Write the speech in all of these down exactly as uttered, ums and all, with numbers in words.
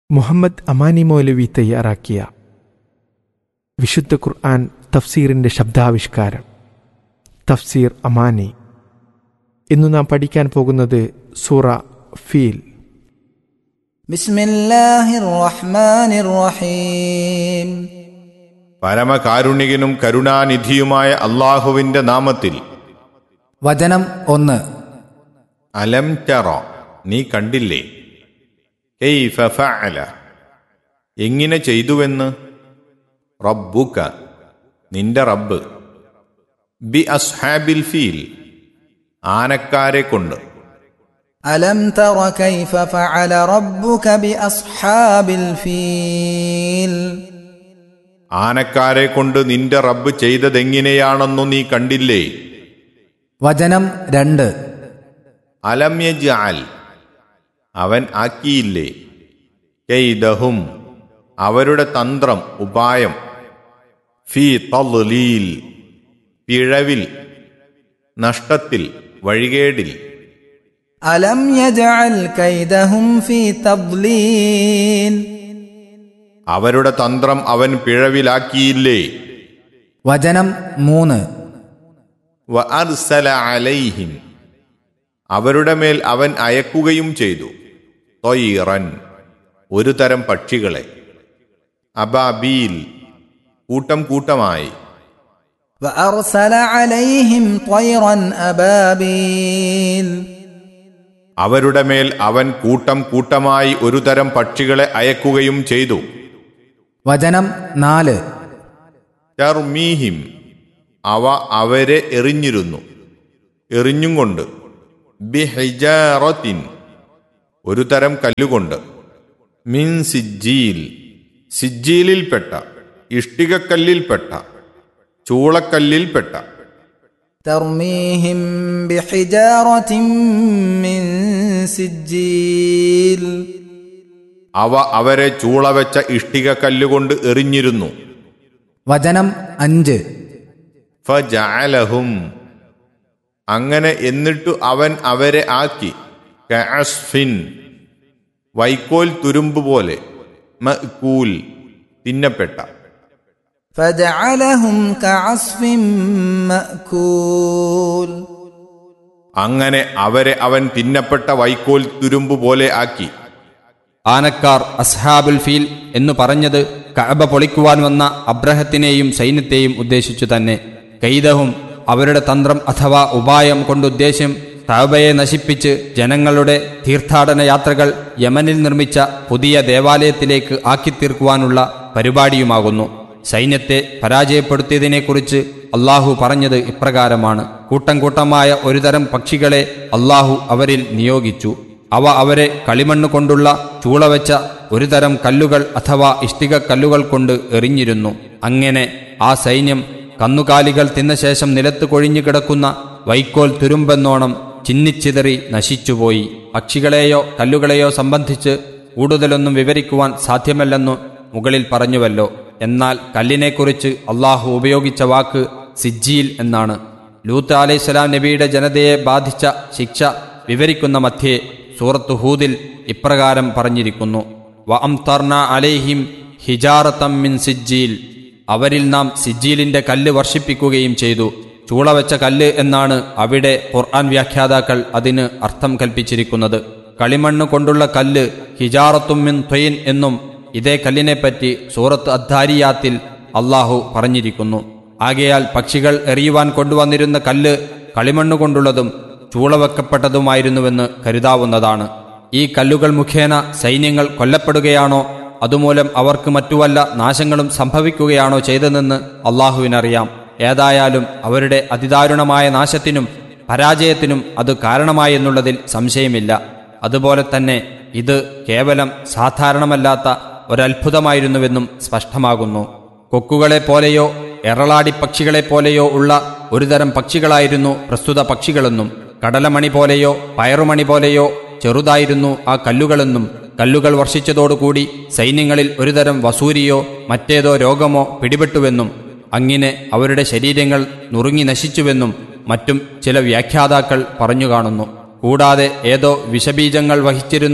മുഹമ്മദ് അമാനി മൗലവി തയ്യാറാക്കിയ വിശുദ്ധ ഖുർആൻ തഫ്സീറിൻ്റെ ശബ്ദാവിഷ്കാരം തഫ്സീർ അമാനി. ഇന്നു നാം പഠിക്കാൻ പോകുന്നത് സൂറ ഫീൽ. ബിസ്മില്ലാഹിർ റഹ്മാനിർ റഹീം. പരമകാരുണികനും കരുണാനിധിയുമായ അല്ലാഹുവിന്റെ നാമത്തിൽ. വചനം ഒന്ന്. അലം തറ, നീ കണ്ടില്ലേ? കൈഫ ഫഅല, എങ്ങനെ ചെയ്തുവെന്ന്. റബ്ബുക, നിന്റെ റബ്ബ്. ബി അസ്ഹാബിൽ ഫീൽ, ആനക്കാരെ കൊണ്ട്. അലം തറ കൈഫ ഫഅല റബ്ബുക ബി അസ്ഹാബിൽ ഫീൽ. ആനക്കാരെ കൊണ്ട് നിന്റെ റബ്ബ് ചെയ്തതെങ്ങനെയാണെന്നു നീ കണ്ടില്ലേ? വചനം രണ്ട്. അലം യജ്അൽ, അവൻ ആക്കിയില്ലേ. കൈദഹും, അവരുടെ തന്ത്രം, ഉപായം. ഫീ തദ്ലീൽ, പിഴവിൽ, നഷ്ടത്തിൽ, വഴികേടിൽ. അലം യജ്അൽ കൈദഹും ഫീ തദ്ലീൽ. അവരുടെ തന്ത്രം അവൻ പിഴവിലാക്കിയില്ലേ. വചനം മൂന്ന്. വഅർസല അലൈഹിം, അവരുടെ മേൽ അവൻ അയക്കുകയും ചെയ്തു. ത്വയ്റൻ, ഒരു തരം പക്ഷികളെ. അബാബീൽ, കൂട്ടം കൂട്ടമായി. വഅർസല അലൈഹിം ത്വയ്റൻ അബാബീൽ. അവരുടെ മേൽ അവൻ കൂട്ടം കൂട്ടമായി ഒരു തരം പക്ഷികളെ അയക്കുകയും ചെയ്തു. വചനം നാല്. തർമീഹിം, അവ അവരെ എറിഞ്ഞിരുന്നു, എറിഞ്ഞും കൊണ്ട്. ബിഹിജാറത്തിൻ, ഒരു തരം കല്ലുകൊണ്ട്. മിൻ സിജ്ജീൽ, സിജ്ജീലിൽപ്പെട്ട, ഇഷ്ടികക്കല്ലിൽപ്പെട്ട, ചൂളക്കല്ലിൽപ്പെട്ട. തർമീഹിം ബിഹിജാറത്തിൻ മിൻ സിജ്ജീൽ. അവ അവരെ ചൂളവെച്ച ഇഷ്ടിക കല്ലുകൊണ്ട് എറിഞ്ഞിരുന്നു. വചനം അഞ്ച്. ഫജഅലഹും, അങ്ങനെ എന്നിട്ടു അവൻ അവരെ ആക്കി. കഅസ്ഫിൻ, വൈക്കോൽ തുരുമ്പ് പോലെ. മഅ്കൂൽ, തിന്നപ്പെട്ട. ഫജഅലഹും കഅസ്ഫിൻ മഅ്കൂൽ. അങ്ങനെ അവരെ അവൻ തിന്നപ്പെട്ട വൈക്കോൽ തുരുമ്പ് പോലെ ആക്കി. ആനക്കാർ അസ്ഹാബുൽ ഫീൽ എന്നു പറഞ്ഞത് കഅബ പൊളിക്കുവാൻ വന്ന അബ്രഹത്തിനെയും സൈന്യത്തെയും ഉദ്ദേശിച്ചു തന്നെ. കൈദഹും, അവരുടെ തന്ത്രം അഥവാ ഉപായം കൊണ്ടുദ്ദേശ്യം കഅബയെ നശിപ്പിച്ച് ജനങ്ങളുടെ തീർത്ഥാടന യാത്രകൾ യമനിൽ നിർമ്മിച്ച പുതിയ ദേവാലയത്തിലേക്ക് ആക്കിത്തീർക്കുവാനുള്ള പരിപാടിയുമാകുന്നു. സൈന്യത്തെ പരാജയപ്പെടുത്തിയതിനെക്കുറിച്ച് അള്ളാഹു പറഞ്ഞത് ഇപ്രകാരമാണ്. കൂട്ടം കൂട്ടമായ ഒരുതരം പക്ഷികളെ അള്ളാഹു അവരിൽ നിയോഗിച്ചു. അവ അവരെ കളിമണ്ണ് കൊണ്ടുള്ള ചൂളവെച്ച ഒരു തരം കല്ലുകൾ അഥവാ ഇഷ്ടിക കല്ലുകൾ കൊണ്ട് എറിഞ്ഞിരുന്നു. അങ്ങനെ ആ സൈന്യം കന്നുകാലികൾ തിന്ന ശേഷം നിലത്ത് കൊഴിഞ്ഞു കിടക്കുന്ന വൈക്കോൽ തുരുമ്പെന്നോണം ചിന്നിച്ചിതറി നശിച്ചുപോയി. പക്ഷികളെയോ കല്ലുകളെയോ സംബന്ധിച്ച് കൂടുതലൊന്നും വിവരിക്കുവാൻ സാധ്യമല്ലെന്നു മുകളിൽ പറഞ്ഞുവല്ലോ. എന്നാൽ കല്ലിനെക്കുറിച്ച് അള്ളാഹു ഉപയോഗിച്ച വാക്ക് സിജ്ജീൽ എന്നാണ്. ലൂത്ത് അലൈഹിസ്സലാം നബിയുടെ ജനതയെ ബാധിച്ച ശിക്ഷ വിവരിക്കുന്ന മധ്യേ സൂറത്ത് ഹൂദിൽ ഇപ്രകാരം പറഞ്ഞിരിക്കുന്നു. വഅംതർനാ അലൈഹിം ഹിജാറതം മിൻ സിജ്ജീൽ, അവരിൽ നാം സിജ്ജീലിന്റെ കല്ല് വർഷിപ്പിക്കുകയും ചെയ്തു. ചൂളവെച്ച കല്ല് എന്നാണ് അവിടെ ഖുർആൻ വ്യാഖ്യാതാക്കൾ അതിന് അർത്ഥം കൽപ്പിച്ചിരിക്കുന്നത്. കളിമണ്ണ് കൊണ്ടുള്ള കല്ല് ഹിജാറത്തും മിൻ ത്വയിൻ എന്നും ഇതേ കല്ലിനെപ്പറ്റി സൂറത്ത് അദ്ദാരിയാത്തിൽ അള്ളാഹു പറഞ്ഞിരിക്കുന്നു. ആകയാൽ പക്ഷികൾ എറിയുവാൻ കൊണ്ടുവന്നിരുന്ന കല്ല് കളിമണ്ണ് കൊണ്ടുള്ളതും ചൂളവെക്കപ്പെട്ടതുമായിരുന്നുവെന്ന് കരുതാവുന്നതാണ്. ഈ കല്ലുകൾ മുഖേന സൈന്യങ്ങൾ കൊല്ലപ്പെടുകയാണോ അതുമൂലം അവർക്ക് മറ്റു വല്ല നാശങ്ങളും സംഭവിക്കുകയാണോ ചെയ്തതെന്ന് അള്ളാഹുവിനറിയാം. ഏതായാലും അവരുടെ അതിദാരുണമായ നാശത്തിനും പരാജയത്തിനും അത് കാരണമായെന്നുള്ളതിൽ സംശയമില്ല. അതുപോലെ തന്നെ ഇത് കേവലം സാധാരണമല്ലാത്ത ഒരത്ഭുതമായിരുന്നുവെന്നും സ്പഷ്ടമാകുന്നു. കൊക്കുകളെ പോലെയോ എറളാടി പക്ഷികളെപ്പോലെയോ ഉള്ള ഒരുതരം പക്ഷികളായിരുന്നു പ്രസ്തുത പക്ഷികളെന്നും കടലമണി പോലെയോ പയറുമണി പോലെയോ ചെറുതായിരുന്നു ആ കല്ലുകളെന്നും കല്ലുകൾ വർഷിച്ചതോടുകൂടി സൈന്യങ്ങളിൽ ഒരുതരം വസൂരിയോ മറ്റേതോ രോഗമോ പിടിപെട്ടുവെന്നും അങ്ങനെ അവരുടെ ശരീരങ്ങൾ നുറുങ്ങി നശിച്ചുവെന്നും മറ്റും ചില വ്യാഖ്യാതാക്കൾ പറഞ്ഞു കാണുന്നു. കൂടാതെ ഏതോ വിഷബീജങ്ങൾ വഹിച്ചിരുന്ന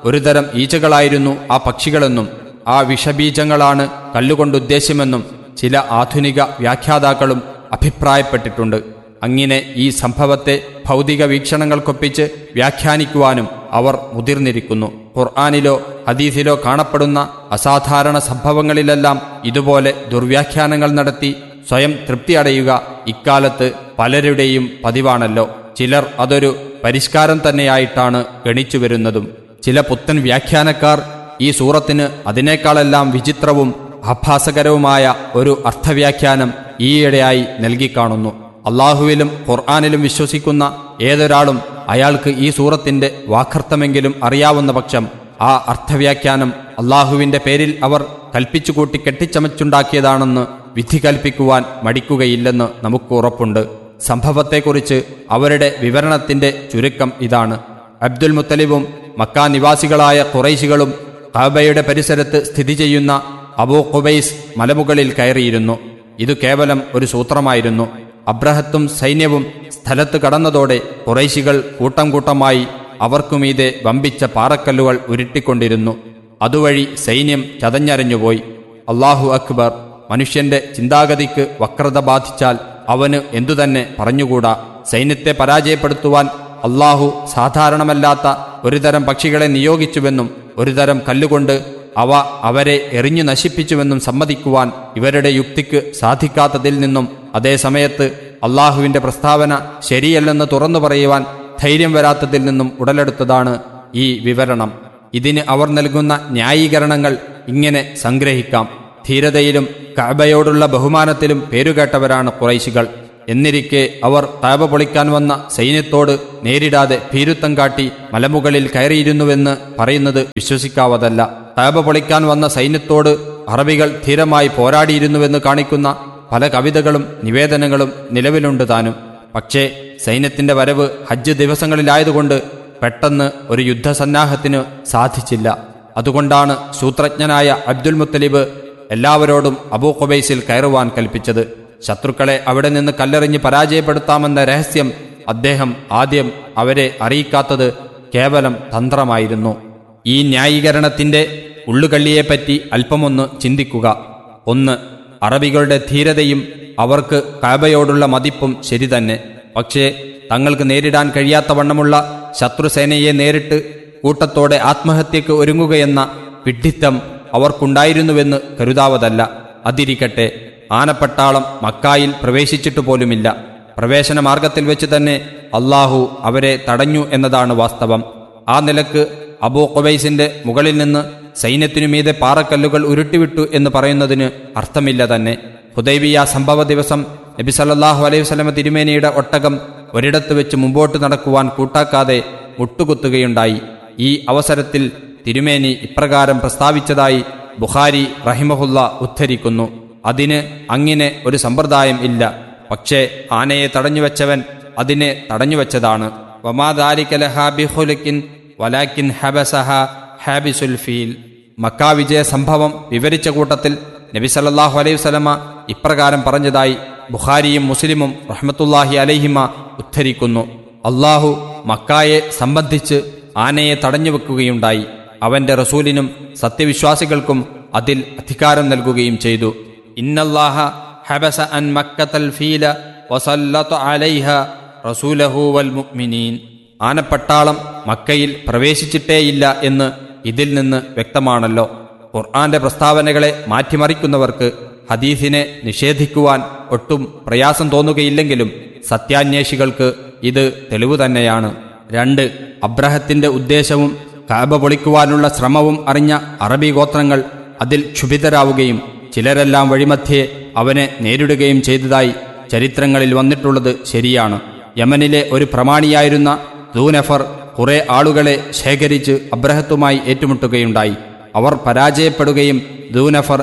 ഒരുതരം ഈച്ചകളായിരുന്നു ആ പക്ഷികളെന്നും ആ വിഷബീജങ്ങളാണ് കല്ലുകൊണ്ട് ഉദ്ദേശ്യമെന്നും ചില ആധുനിക വ്യാഖ്യാതാക്കളും അഭിപ്രായപ്പെട്ടിട്ടുണ്ട്. അങ്ങനെ ഈ സംഭവത്തെ ഭൗതിക വീക്ഷണങ്ങൾക്കൊപ്പിച്ച് വ്യാഖ്യാനിക്കുവാനും അവർ മുതിർന്നിരിക്കുന്നു. ഖുർആനിലോ ഹദീസിലോ കാണപ്പെടുന്ന അസാധാരണ സംഭവങ്ങളിലെല്ലാം ഇതുപോലെ ദുർവ്യാഖ്യാനങ്ങൾ നടത്തി സ്വയം തൃപ്തി അടയുക ഇക്കാലത്ത് പലരുടെയും പതിവാണല്ലോ. ചിലർ അതൊരു പരിഷ്കാരം തന്നെയായിട്ടാണ് ഗണിച്ചു വരുന്നതും. ചില പുത്തൻ വ്യാഖ്യാനക്കാർ ഈ സൂറത്തിന് അതിനേക്കാളെല്ലാം വിചിത്രവും ആഭാസകരവുമായ ഒരു അർത്ഥവ്യാഖ്യാനം ഈയിടെയായി നൽകിക്കാണുന്നു. അള്ളാഹുവിലും ഖുർആനിലും വിശ്വസിക്കുന്ന ഏതൊരാളും അയാൾക്ക് ഈ സൂറത്തിന്റെ വാക്കർത്ഥമെങ്കിലും അറിയാവുന്ന പക്ഷം ആ അർത്ഥവ്യാഖ്യാനം അള്ളാഹുവിന്റെ പേരിൽ അവർ കൽപ്പിച്ചുകൂട്ടി കെട്ടിച്ചമച്ചുണ്ടാക്കിയതാണെന്ന് വിധി കൽപ്പിക്കുവാൻ മടിക്കുകയില്ലെന്ന് നമുക്ക് ഉറപ്പുണ്ട്. സംഭവത്തെക്കുറിച്ച് അവരുടെ വിവരണത്തിന്റെ ചുരുക്കം ഇതാണ്. അബ്ദുൽ മുത്തലിബും മക്കാ നിവാസികളായ ഖുറൈശികളും കഅബയുടെ പരിസരത്ത് സ്ഥിതി ചെയ്യുന്ന അബൂ ഖുബൈസ് മലമുകളിൽ കയറിയിരുന്നു. ഇത് കേവലം ഒരു സൂത്രമായിരുന്നു. അബ്രഹത്തും സൈന്യവും സ്ഥലത്ത് കടന്നതോടെ ഖുറൈശികൾ കൂട്ടം കൂട്ടമായി അവർക്കുമീതെ വമ്പിച്ച പാറക്കല്ലുകൾ ഉരുട്ടിക്കൊണ്ടിരുന്നു. അതുവഴി സൈന്യം ചതഞ്ഞരഞ്ഞുപോയി. അല്ലാഹു അക്ബർ. മനുഷ്യന്റെ ചിന്താഗതിക്ക് വക്രത ബാധിച്ചാൽ അവന് എന്തുതന്നെ പറഞ്ഞുകൂടാ. സൈന്യത്തെ പരാജയപ്പെടുത്തുവാൻ അല്ലാഹു സാധാരണമല്ലാത്ത ഒരുതരം പക്ഷികളെ നിയോഗിച്ചുവെന്നും ഒരുതരം കല്ലുകൊണ്ട് അവ അവരെ എറിഞ്ഞു നശിപ്പിച്ചുവെന്നും സമ്മതിക്കുവാൻ ഇവരുടെ യുക്തിക്ക് സാധിക്കാത്തതിൽ നിന്നും അതേസമയത്ത് അള്ളാഹുവിന്റെ പ്രസ്താവന ശരിയല്ലെന്ന് തുറന്നു പറയുവാൻ ധൈര്യം വരാത്തതിൽ നിന്നും ഉടലെടുത്തതാണ് ഈ വിവരണം. ഇതിന് അവർ നൽകുന്ന ന്യായീകരണങ്ങൾ ഇങ്ങനെ സംഗ്രഹിക്കാം. ധീരതയിലും കഅബയോടുള്ള ബഹുമാനത്തിലും പേരുകേട്ടവരാണ് ഖുറൈശികൾ. എന്നിരിക്കെ അവർ കഅബ പൊളിക്കാൻ വന്ന സൈന്യത്തോട് നേരിടാതെ ഭീരുത്വം കാട്ടി മലമുകളിൽ കയറിയിരുന്നുവെന്ന് പറയുന്നത് വിശ്വസിക്കാവതല്ല. കഅബ പൊളിക്കാൻ വന്ന സൈന്യത്തോട് അറബികൾ ധീരമായി പോരാടിയിരുന്നുവെന്ന് കാണിക്കുന്ന പല കവിതകളും നിവേദനങ്ങളും നിലവിലുണ്ട് താനും. പക്ഷേ സൈന്യത്തിന്റെ വരവ് ഹജ്ജ് ദിവസങ്ങളിലായതുകൊണ്ട് പെട്ടെന്ന് ഒരു യുദ്ധസന്നാഹത്തിന് സാധിച്ചില്ല. അതുകൊണ്ടാണ് സൂത്രജ്ഞനായ അബ്ദുൽ മുത്തലിബ് എല്ലാവരോടും അബൂ ഖുബൈസിൽ കയറുവാൻ കൽപ്പിച്ചത്. ശത്രുക്കളെ അവിടെ നിന്ന് കല്ലെറിഞ്ഞ് പരാജയപ്പെടുത്താമെന്ന രഹസ്യം അദ്ദേഹം ആദ്യം അവരെ അറിയിക്കാത്തത് കേവലം തന്ത്രമായിരുന്നു. ഈ ന്യായീകരണത്തിന്റെ ഉള്ളുകള്ളിയെപ്പറ്റി അല്പമൊന്ന് ചിന്തിക്കുക. ഒന്ന്, അറബികളുടെ ധീരതയും അവർക്ക് കഅബയോടുള്ള മതിപ്പും ശരി തന്നെ. പക്ഷേ തങ്ങൾക്ക് നേരിടാൻ കഴിയാത്തവണ്ണമുള്ള ശത്രുസേനയെ നേരിട്ട് കൂട്ടത്തോടെ ആത്മഹത്യക്ക് ഒരുങ്ങുകയെന്ന വിഡ്ഢിത്തം അവർക്കുണ്ടായിരുന്നുവെന്ന് കരുതാവതല്ല. അതിരിക്കട്ടെ, ആനപ്പട്ടാളം മക്കായിൽ പ്രവേശിച്ചിട്ടു പോലുമില്ല. പ്രവേശന മാർഗത്തിൽ വെച്ച് തന്നെ അള്ളാഹു അവരെ തടഞ്ഞു എന്നതാണ് വാസ്തവം. ആ നിലക്ക് അബൂ ഖുബൈസിന്റെ മുകളിൽ നിന്ന് സൈന്യത്തിനുമീതെ പാറക്കല്ലുകൾ ഉരുട്ടിവിട്ടു എന്ന് പറയുന്നതിന് അർത്ഥമില്ല തന്നെ. ഹുദൈബിയ സംഭവ ദിവസം നബി സല്ലല്ലാഹു അലൈഹി വസല്ലമ തിരുമേനിയുടെ ഒട്ടകം ഒരിടത്ത് വെച്ച് മുമ്പോട്ട് നടക്കുവാൻ കൂട്ടാക്കാതെ മുട്ടുകുത്തുകയുണ്ടായി. ഈ അവസരത്തിൽ തിരുമേനി ഇപ്രകാരം പ്രസ്താവിച്ചതായി ബുഖാരി റഹിമഹുല്ല ഉദ്ധരിക്കുന്നു. അതിന് അങ്ങനെ ഒരു സമ്പ്രദായം ഇല്ല. പക്ഷേ ആനയെ തടഞ്ഞുവെച്ചവൻ അതിനെ തടഞ്ഞുവെച്ചതാണ്. വമാ ദാലിക ലഹാ ബിഖുലുകിൻ വലാകിൻ ഹബസഹ ഹാബിസുൽ ഫീൽ. മക്കാ വിജയ സംഭവം വിവരിച്ച കൂട്ടത്തിൽ നബി സല്ലല്ലാഹു അലൈഹി വസല്ലമ ഇപ്രകാരം പറഞ്ഞതായി ബുഖാരിയും മുസ്ലിമും റഹ്മത്തുള്ളാഹി അലൈഹിമ ഉദ്ധരിക്കുന്നു. അള്ളാഹു മക്കായെ സംബന്ധിച്ച് ആനയെ തടഞ്ഞുവെക്കുകയുണ്ടായി. അവന്റെ റസൂലിനും സത്യവിശ്വാസികൾക്കും അതിൽ അധികാരം നൽകുകയും ചെയ്തു. ഇന്നല്ലാഹ ഹബസ അൻ മക്കത്തൽ ഫീല വസല്ലത അലൈഹ റസൂലഹു വൽ മുഅ്മിനീൻ. ആനപ്പട്ടാളം മക്കയിൽ പ്രവേശിച്ചിട്ടേയില്ല എന്ന് ഇതിൽ നിന്ന് വ്യക്തമാണല്ലോ. ഖുർആന്റെ പ്രസ്താവനകളെ മാറ്റിമറിക്കുന്നവർക്ക് ഹദീസിനെ നിഷേധിക്കുവാൻ ഒട്ടും പ്രയാസം തോന്നുകയില്ലെങ്കിലും സത്യാന്വേഷികൾക്ക് ഇത് തെളിവ് തന്നെയാണ്. രണ്ട്, അബ്രഹത്തിന്റെ ഉദ്ദേശവും കഅബ പൊളിക്കുവാനുള്ള ശ്രമവും അറിഞ്ഞ അറബി ഗോത്രങ്ങൾ അതിൽ ക്ഷുഭിതരാവുകയും ചിലരെല്ലാം വഴിമധ്യേ അവനെ നേരിടുകയും ചെയ്തതായി ചരിത്രങ്ങളിൽ വന്നിട്ടുള്ളത് ശരിയാണ്. യമനിലെ ഒരു പ്രമാണിയായിരുന്ന ദൂനഫർ കുറെ ആളുകളെ ശേഖരിച്ച് അബ്രഹത്തുമായി ഏറ്റുമുട്ടുകയുണ്ടായി. അവർ പരാജയപ്പെടുകയും ദൂനഫർ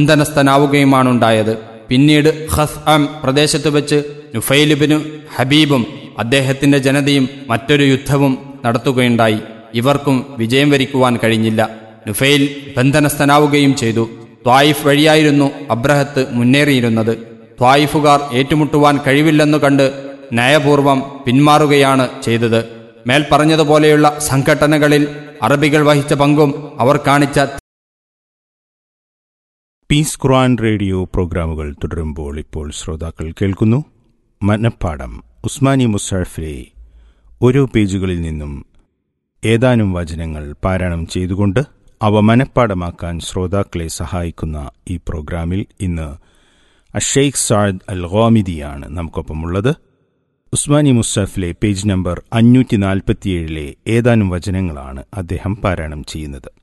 ബന്ധനസ്ഥനാവുകയുമാണുണ്ടായത്. പിന്നീട് ഖസ്അം പ്രദേശത്ത് വെച്ച് നുഫൈലിബിനു ഹബീബും അദ്ദേഹത്തിന്റെ ജനതയും മറ്റൊരു യുദ്ധവും നടത്തുകയുണ്ടായി. ഇവർക്കും വിജയം വരിക്കുവാൻ കഴിഞ്ഞില്ല. നുഫൈൽ ബന്ധനസ്ഥനാവുകയും ചെയ്തു. ത്വായിഫ് വഴിയായിരുന്നു അബ്രഹത്ത് മുന്നേറിയിരുന്നത്. ത്വായിഫുകാർ ഏറ്റുമുട്ടുവാൻ കഴിവില്ലെന്നു കണ്ട് നയപൂർവം പിന്മാറുകയാണ് ചെയ്തത്. മേൽ പറഞ്ഞതുപോലെയുള്ള സംഘടനകളിൽ അറബികൾ വഹിച്ച പങ്കും അവർ കാണിച്ച പീസ് ഖുർആൻ റേഡിയോ പ്രോഗ്രാമുകൾ തുടരുമ്പോൾ ഇപ്പോൾ ശ്രോതാക്കൾ കേൾക്കുന്നു മനപ്പാഠം. ഉസ്മാനി മുസ്ഹഫിലെ ഓരോ പേജുകളിൽ നിന്നും ഏതാനും വചനങ്ങൾ പാരായണം ചെയ്തുകൊണ്ട് അവ മനപ്പാഠമാക്കാൻ ശ്രോതാക്കളെ സഹായിക്കുന്ന ഈ പ്രോഗ്രാമിൽ ഇന്ന് അഷെയ്ഖ് സഅദ് അൽ ഗാമിദിയാണ് നമുക്കൊപ്പമുള്ളത്. ഉസ്മാനി മുസ്ഹഫിലെ പേജ് നമ്പർ അഞ്ഞൂറ്റി നാൽപ്പത്തിയേഴിലെ ഏതാനും വചനങ്ങളാണ് അദ്ദേഹം പാരായണം ചെയ്യുന്നത്.